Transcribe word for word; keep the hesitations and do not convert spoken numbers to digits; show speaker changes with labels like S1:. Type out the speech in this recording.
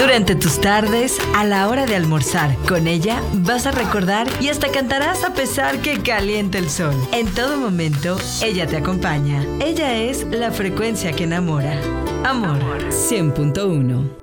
S1: Durante tus tardes, a la hora de almorzar, con ella vas a recordar y hasta cantarás a pesar que caliente el sol. En todo momento, ella te acompaña. Ella es la frecuencia que enamora. Amor cien punto uno.